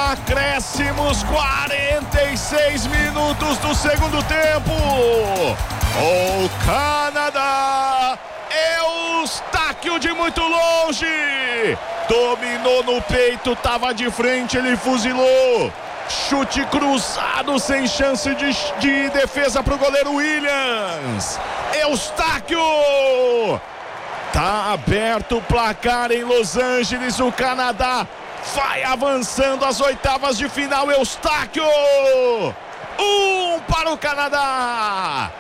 acréscimos, 46 minutos do segundo tempo. O Canadá, Eustáquio de muito longe, dominou no peito, tava de frente, ele fuzilou. Chute cruzado, sem chance de defesa para o goleiro Williams. Eustáquio. Tá aberto o placar em Los Angeles. O Canadá vai avançando às oitavas de final. Eustáquio. 1 para o Canadá,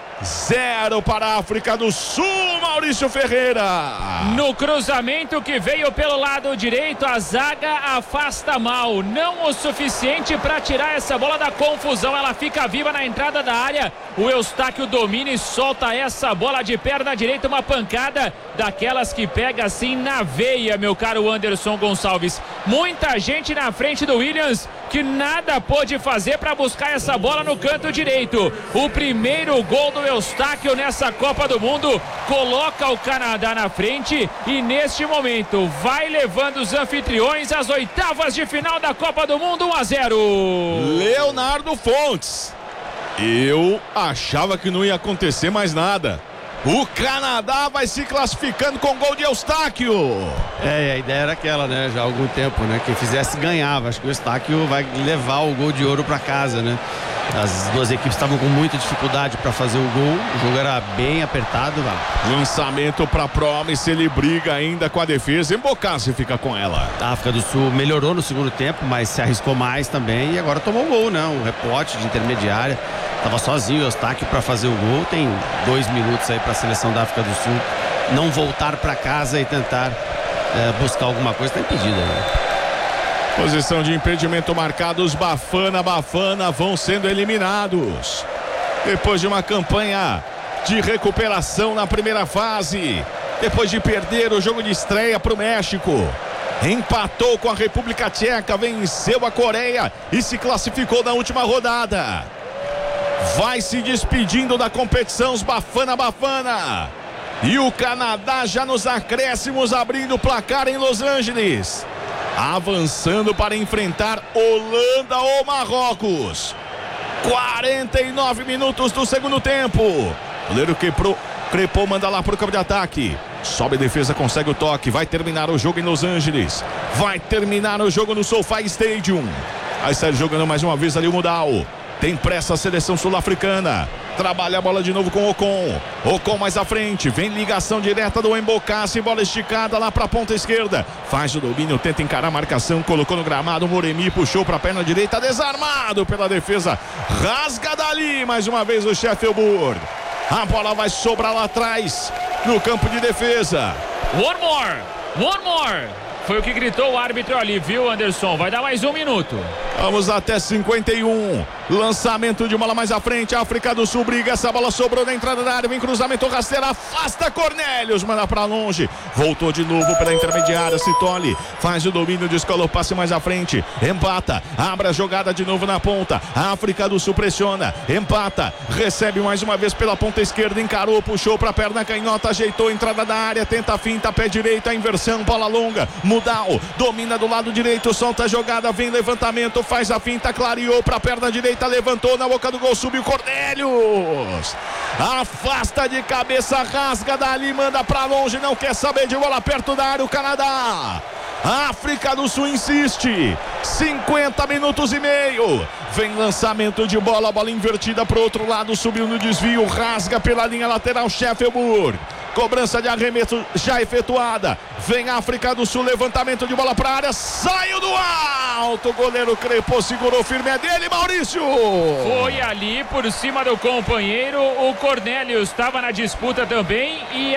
0 para a África do Sul, Maurício Ferreira. No cruzamento que veio pelo lado direito, a zaga afasta mal. Não o suficiente para tirar essa bola da confusão. Ela fica viva na entrada da área. O Eustáquio domina e solta essa bola de perna direita. Uma pancada daquelas que pega assim na veia, meu caro Anderson Gonçalves. Muita gente na frente do Williams que nada pôde fazer para buscar essa bola no canto direito. O primeiro gol do Eustáquio nessa Copa do Mundo coloca o Canadá na frente e neste momento vai levando os anfitriões às oitavas de final da Copa do Mundo. 1-0. Leonardo Fontes. Eu achava que não ia acontecer mais nada. O Canadá vai se classificando com gol de Eustáquio. A ideia era aquela, né? Já há algum tempo, né? Quem fizesse ganhava. Acho que o Eustáquio vai levar o gol de ouro para casa, né? As duas equipes estavam com muita dificuldade para fazer o gol. O jogo era bem apertado. Lançamento para Promise, ele briga ainda com a defesa. Embocassi fica com ela. A África do Sul melhorou no segundo tempo, mas se arriscou mais também e agora tomou o gol, né? Um rebote de intermediária. Tava sozinho o Eustáquio para fazer o gol. Tem 2 minutos aí para a seleção da África do Sul não voltar para casa e tentar buscar alguma coisa. Tá impedida, né? Posição de impedimento marcada. Os Bafana vão sendo eliminados depois de uma campanha de recuperação na primeira fase, depois de perder o jogo de estreia para o México. Empatou com a República Tcheca, venceu a Coreia e se classificou na última rodada. Vai se despedindo da competição os Bafana. E o Canadá já nos acréscimos, abrindo o placar em Los Angeles, avançando para enfrentar Holanda ou Marrocos. 49 minutos do segundo tempo. O goleiro Crepô manda lá para o campo de ataque. Sobe a defesa, consegue o toque. Vai terminar o jogo em Los Angeles. Vai terminar o jogo no SoFi Stadium. Aí sai jogando mais uma vez ali o Mudal. Tem pressa a seleção sul-africana. Trabalha a bola de novo com Ocon. Ocon mais à frente. Vem ligação direta do Embocassi. Bola esticada lá para a ponta esquerda. Faz o domínio, tenta encarar a marcação. Colocou no gramado. Moremi puxou para a perna direita. Desarmado pela defesa. Rasga dali mais uma vez o Sheffield. A bola vai sobrar lá atrás no campo de defesa. One more. Foi o que gritou o árbitro ali, viu, Anderson? Vai dar mais 1 minuto. Vamos até 51. Lançamento de bola mais à frente. A África do Sul briga. Essa bola sobrou na entrada da área. Vem cruzamento rasteiro. Afasta Cornelius. Manda pra longe. Voltou de novo pela intermediária. Citoli faz o domínio. Descola o passe mais à frente. Empata. Abre a jogada de novo na ponta. A África do Sul pressiona. Empata. Recebe mais uma vez pela ponta esquerda. Encarou. Puxou pra perna canhota. Ajeitou a entrada da área. Tenta a finta. Pé direito. A inversão. Bola longa. Mudal. Domina do lado direito. Solta a jogada. Vem levantamento. Faz a finta. Clareou pra perna direita. Levantou na boca do gol, subiu Cornelius, afasta de cabeça, rasga dali, manda pra longe, não quer saber de bola perto da área o Canadá. A África do Sul insiste. 50 minutos e meio. Vem lançamento de bola, bola invertida pro outro lado, subiu no desvio, rasga pela linha lateral Sheffield. Cobrança de arremesso já efetuada. Vem a África do Sul, levantamento de bola para a área, saiu do alto, o goleiro Crepô segurou firme, é dele, Maurício. Foi ali por cima do companheiro, o Cornelius estava na disputa também e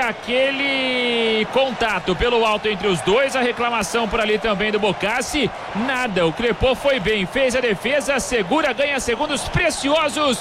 aquele contato pelo alto entre os dois, a reclamação por ali também do Bocassi, nada, o Crepô foi bem, fez a defesa, segura, ganha segundos preciosos